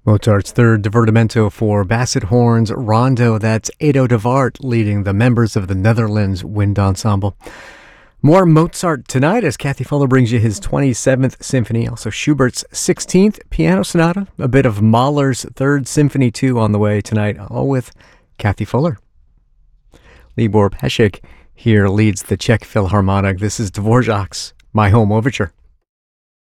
Mozart's third divertimento for basset horns, Rondo. That's Edo de Waard leading the members of the Netherlands Wind Ensemble. More Mozart tonight as Kathy Fuller brings you his 27th Symphony, also Schubert's 16th Piano Sonata, a bit of Mahler's Third Symphony 2 on the way tonight, all with Kathy Fuller. Libor Pesik here leads the Czech Philharmonic. This is Dvorak's My Home Overture.